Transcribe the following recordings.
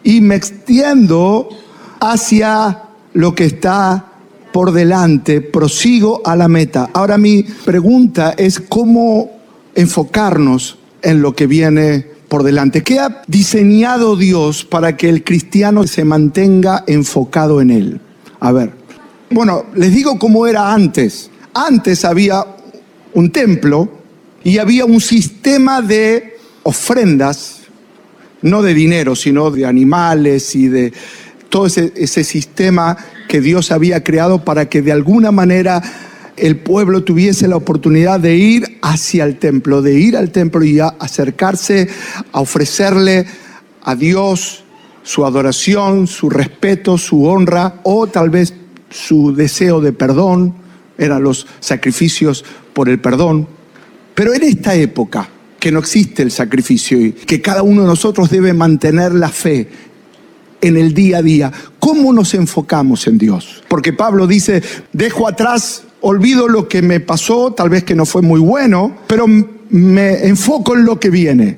y me extiendo hacia lo que está por delante, prosigo a la meta. Ahora mi pregunta es cómo enfocarnos en lo que viene por delante. ¿Qué ha diseñado Dios para que el cristiano se mantenga enfocado en Él? A ver, bueno, les digo cómo era antes. Antes había un templo y había un sistema de ofrendas, no de dinero, sino de animales y de todo ese sistema que Dios había creado para que de alguna manera el pueblo tuviese la oportunidad de ir hacia el templo, de ir al templo y acercarse a ofrecerle a Dios su adoración, su respeto, su honra o tal vez su deseo de perdón. Eran los sacrificios por el perdón. Pero en esta época que no existe el sacrificio y que cada uno de nosotros debe mantener la fe en el día a día, ¿cómo nos enfocamos en Dios? Porque Pablo dice, dejo atrás, olvido lo que me pasó, tal vez que no fue muy bueno, pero me enfoco en lo que viene.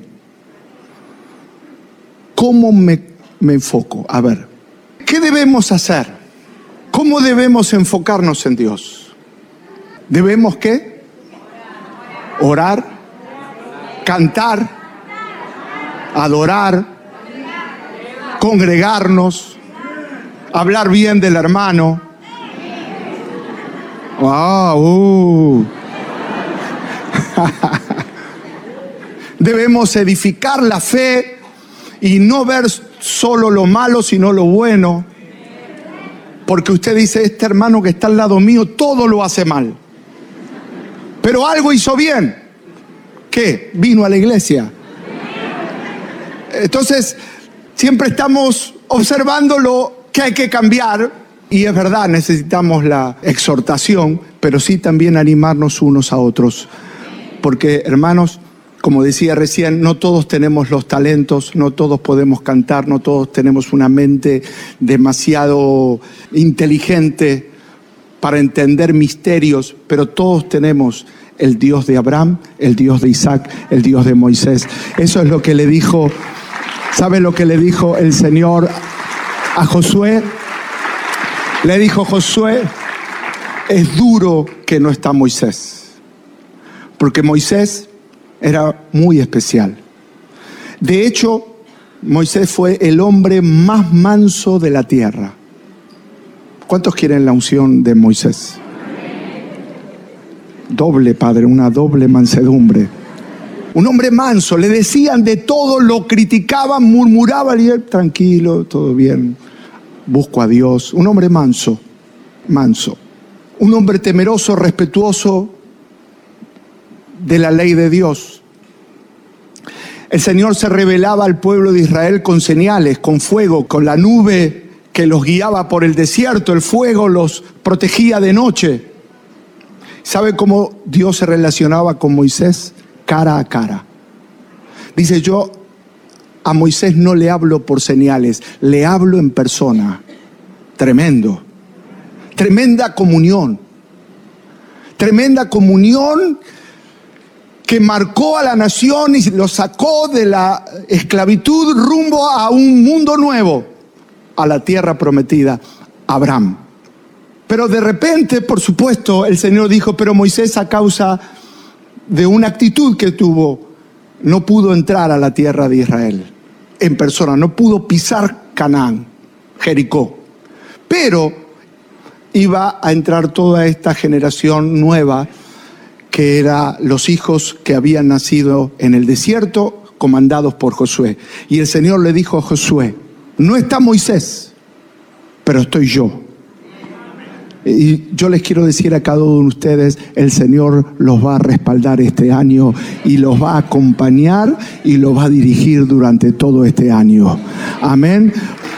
¿Cómo me enfoco? A ver, ¿qué debemos hacer? ¿Cómo debemos enfocarnos en Dios? ¿Debemos qué? Orar, cantar, adorar, congregarnos, hablar bien del hermano. Debemos edificar la fe y no ver solo lo malo, sino lo bueno. Porque usted dice, este hermano que está al lado mío, todo lo hace mal. Pero algo hizo bien. ¿Qué? Vino a la iglesia. Entonces, siempre estamos observando lo que hay que cambiar. Y es verdad, necesitamos la exhortación, pero sí también animarnos unos a otros. Porque, hermanos, como decía recién, no todos tenemos los talentos, no todos podemos cantar, no todos tenemos una mente demasiado inteligente para entender misterios, pero todos tenemos el Dios de Abraham, el Dios de Isaac, el Dios de Moisés. Eso es lo que le dijo, ¿sabe lo que le dijo el Señor a Josué? Le dijo Josué, es duro que no está Moisés, porque Moisés era muy especial. De hecho, Moisés fue el hombre más manso de la tierra. ¿Cuántos quieren la unción de Moisés? Doble, Padre, una doble mansedumbre. Un hombre manso, le decían de todo, lo criticaban, murmuraban y él, tranquilo, todo bien, busco a Dios. Un hombre manso, manso. Un hombre temeroso, respetuoso de la ley de Dios. El Señor se revelaba al pueblo de Israel con señales, con fuego, con la nube que los guiaba por el desierto. El fuego los protegía de noche. ¿Sabe cómo Dios se relacionaba con Moisés? Cara a cara. Dice, yo a Moisés no le hablo por señales, le hablo en persona. Tremendo. Tremenda comunión. Tremenda comunión que marcó a la nación y lo sacó de la esclavitud rumbo a un mundo nuevo, a la tierra prometida, Abraham. Pero de repente, por supuesto, el Señor dijo, pero Moisés, a causa de una actitud que tuvo, no pudo entrar a la tierra de Israel en persona, no pudo pisar Canaán, Jericó. Pero iba a entrar toda esta generación nueva, que eran los hijos que habían nacido en el desierto, comandados por Josué. Y el Señor le dijo a Josué, no está Moisés, pero estoy yo. Y yo les quiero decir a cada uno de ustedes, el Señor los va a respaldar este año y los va a acompañar y los va a dirigir durante todo este año. Amén.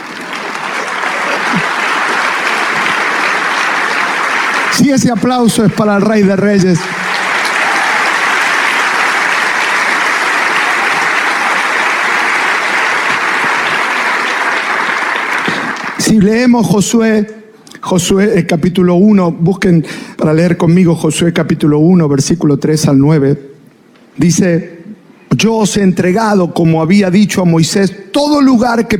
Si ese aplauso es para el Rey de Reyes. Si leemos Josué capítulo 1, busquen para leer conmigo Josué capítulo 1, versículo 3 al 9. Dice, yo os he entregado, como había dicho a Moisés, todo lugar que